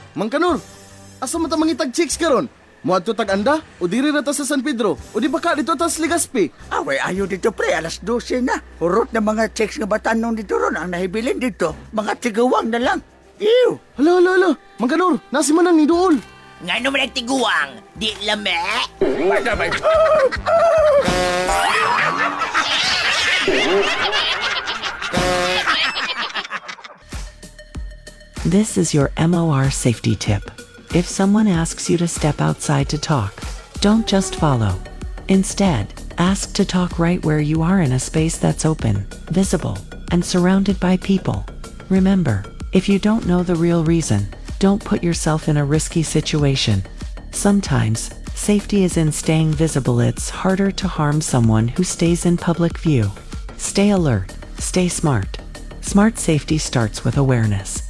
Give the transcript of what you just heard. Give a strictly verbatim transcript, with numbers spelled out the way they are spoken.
Mang Kanor, asa mo ta mangitag chicks karon? Muadto tag anda o diri ra ta sa San Pedro o di baka dito ta sa Legazpi? Away, ayo dito pre, alas dose na. Hurot na mga chicks nga batanon dito ron ang nahibilin dito. Mga tigawang na lang. Ew! Hala, hala, hala. Mang Kanor, nasi man ang ni Duol. Nga naman nagtiguang, di lame. This is your M O R safety tip. If someone asks you to step outside to talk, don't just follow. Instead, ask to talk right where you are in a space that's open, visible, and surrounded by people. Remember, if you don't know the real reason, don't put yourself in a risky situation. Sometimes, safety is in staying visible. It's harder to harm someone who stays in public view. Stay alert, stay smart. Smart safety starts with awareness.